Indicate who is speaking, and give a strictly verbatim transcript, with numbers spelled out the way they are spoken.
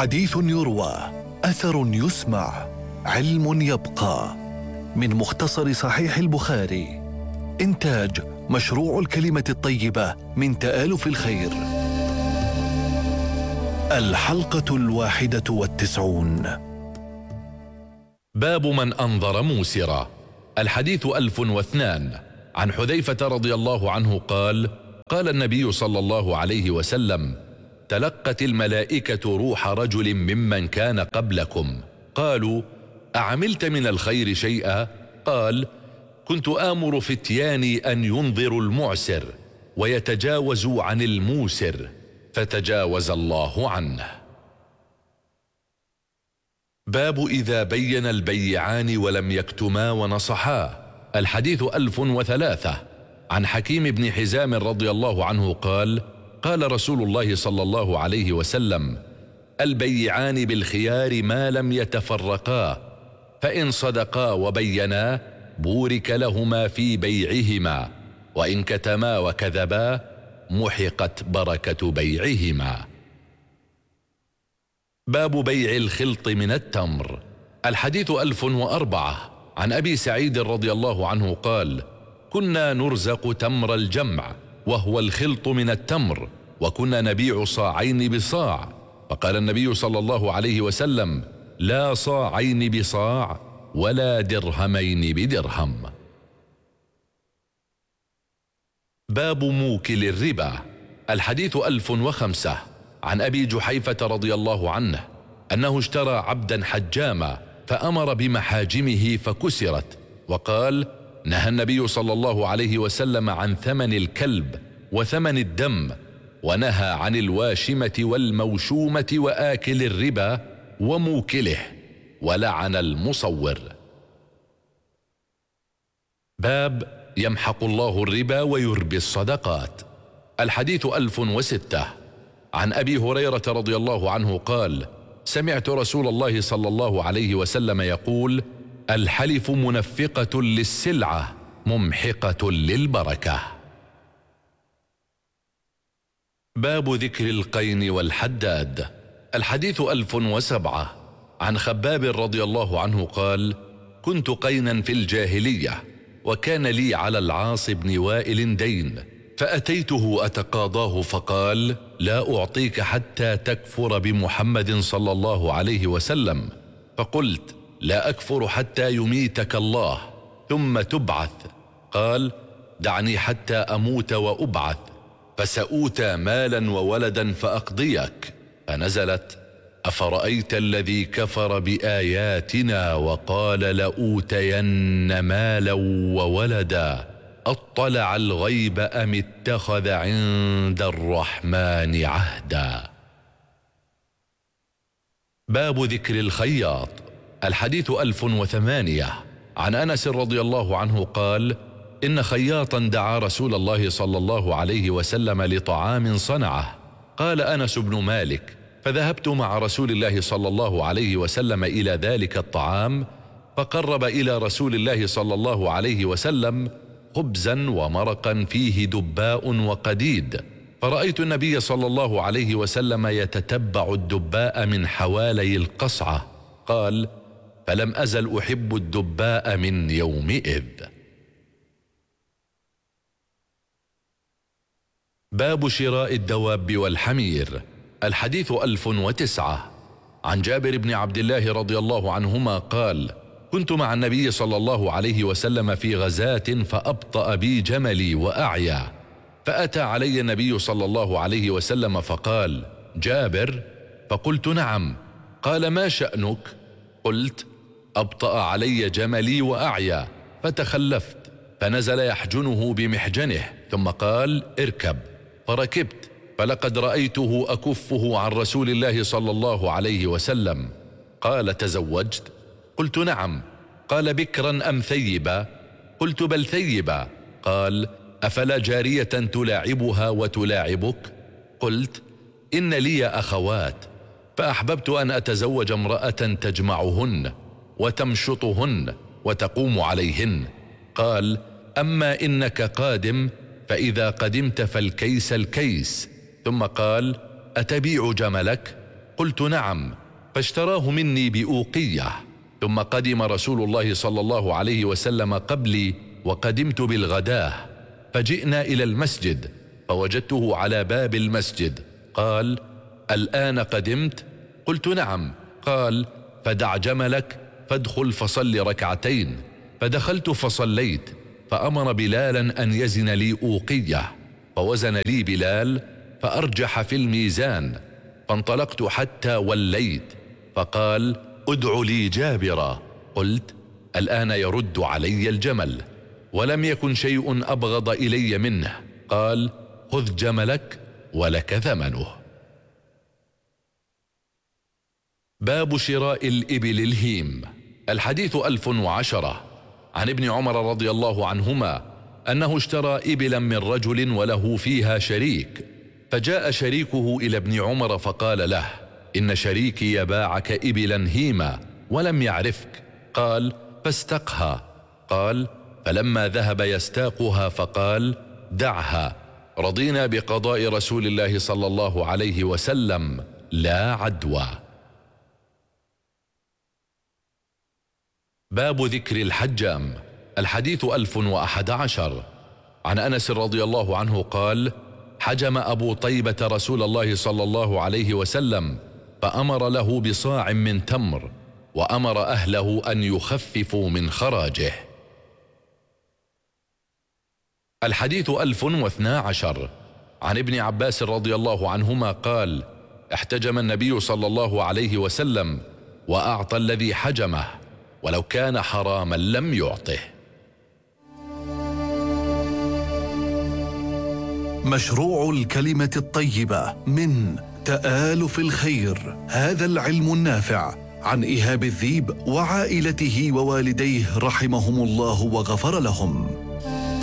Speaker 1: حديث يروى، أثر يسمع، علم يبقى. من مختصر صحيح البخاري. إنتاج مشروع الكلمة الطيبة من تآلف الخير. الحلقة الواحدة والتسعون.
Speaker 2: باب من أنظر موسرا. الحديث ألف واثنان. عن حذيفة رضي الله عنه قال: قال النبي صلى الله عليه وسلم: تلقت الملائكة روح رجل ممن كان قبلكم. قالوا: أعملت من الخير شيئا؟ قال: كنت آمر فتياني أن ينظروا المعسر ويتجاوزوا عن الموسر، فتجاوز الله عنه. باب إذا بين البيعان ولم يكتما ونصحا. الحديث ألف وثلاثة. عن حكيم بن حزام رضي الله عنه قال: قال رسول الله صلى الله عليه وسلم: البيعان بالخيار ما لم يتفرقا، فإن صدقا وبينا بورك لهما في بيعهما، وإن كتما وكذبا محقت بركة بيعهما. باب بيع الخلط من التمر. الحديث ألف وأربعة. عن أبي سعيد رضي الله عنه قال: كنا نرزق تمر الجمع وهو الخلط من التمر، وكنا نبيع صاعين بصاع، فقال النبي صلى الله عليه وسلم: لا صاعين بصاع ولا درهمين بدرهم. باب موكل الربا. الحديث ألف وخمسة. عن أبي جحيفة رضي الله عنه أنه اشترى عبدا حجاما فأمر بمحاجمه فكسرت، وقال: نهى النبي صلى الله عليه وسلم عن ثمن الكلب وثمن الدم، ونهى عن الواشمة والموشومة وآكل الربا وموكله، ولعن المصور. باب يمحق الله الربا ويربي الصدقات. الحديث ألف وستة. عن أبي هريرة رضي الله عنه قال: سمعت رسول الله صلى الله عليه وسلم يقول: الحلف منفقة للسلعة ممحقة للبركة. باب ذكر القين والحداد. الحديث ألف وسبعة. عن خباب رضي الله عنه قال: كنت قينا في الجاهلية، وكان لي على العاص بن وائل دين، فأتيته أتقاضاه فقال: لا أعطيك حتى تكفر بمحمد صلى الله عليه وسلم. فقلت: لا أكفر حتى يميتك الله ثم تبعث. قال: دعني حتى أموت وأبعث، فسأوتى مالا وولدا فأقضيك. فنزلت: أفرأيت الذي كفر بآياتنا وقال لأوتين مالا وولدا أطلع الغيب أم اتخذ عند الرحمن عهدا. باب ذكر الخياط. الحديث ألف وثمانية. عن أنس رضي الله عنه قال: إن خياطا دعا رسول الله صلى الله عليه وسلم لطعام صنعه. قال أنس بن مالك: فذهبت مع رسول الله صلى الله عليه وسلم إلى ذلك الطعام، فقرب إلى رسول الله صلى الله عليه وسلم خبزا ومرقا فيه دباء وقديد، فرأيت النبي صلى الله عليه وسلم يتتبع الدباء من حوالي القصعة. قال: فلم أزل أحب الدباء من يومئذ. باب شراء الدواب والحمير. الحديث ألف وتسعة. عن جابر بن عبد الله رضي الله عنهما قال: كنت مع النبي صلى الله عليه وسلم في غزاة، فأبطأ بي جملي وأعيا، فأتى علي النبي صلى الله عليه وسلم فقال: جابر؟ فقلت: نعم. قال: ما شأنك؟ قلت: أبطأ علي جملي وأعيا فتخلفت، فنزل يحجنه بمحجنه، ثم قال: اركب، فركبت، فلقد رأيته أكفه عن رسول الله صلى الله عليه وسلم. قال: تزوجت؟ قلت: نعم. قال: بكرا أم ثيبا؟ قلت: بل ثيبا. قال: أفلا جارية تلاعبها وتلاعبك؟ قلت: إن لي أخوات، فأحببت أن أتزوج امرأة تجمعهن وتمشطهن وتقوم عليهن. قال: أما إنك قادم، فإذا قدمت فالكيس الكيس. ثم قال: أتبيع جملك؟ قلت نعم، فاشتراه مني بأوقية. ثم قدم رسول الله صلى الله عليه وسلم قبلي وقدمت بالغداه، فجئنا إلى المسجد فوجدته على باب المسجد. قال: الآن قدمت؟ قلت نعم. قال: فدع جملك فادخل فصل ركعتين. فدخلت فصليت، فأمر بلالا أن يزن لي أوقية، فوزن لي بلال فأرجح في الميزان، فانطلقت حتى وليت، فقال: ادع لي جابرا. قلت: الآن يرد علي الجمل. ولم يكن شيء أبغض إلي منه. قال: خذ جملك ولك ثمنه. باب شراء الإبل الهيم. الحديث ألف وعشرة. عن ابن عمر رضي الله عنهما أنه اشترى إبلا من رجل وله فيها شريك، فجاء شريكه إلى ابن عمر فقال له: إن شريكي يباعك إبلا هيما ولم يعرفك. قال: فاستقها. قال: فلما ذهب يستاقها فقال: دعها، رضينا بقضاء رسول الله صلى الله عليه وسلم لا عدوى. باب ذكر الحجام. الحديث ألف وأحد عشر. عن أنس رضي الله عنه قال: حجم أبو طيبة رسول الله صلى الله عليه وسلم فأمر له بصاع من تمر، وأمر أهله أن يخففوا من خراجه. الحديث ألف واثنا عشر. عن ابن عباس رضي الله عنهما قال: احتجم النبي صلى الله عليه وسلم وأعطى الذي حجمه، ولو كان حراما لم يعطه.
Speaker 1: مشروع الكلمة الطيبة من تآلف الخير، هذا العلم النافع، عن إيهاب الذيب وعائلته ووالديه رحمهم الله وغفر لهم.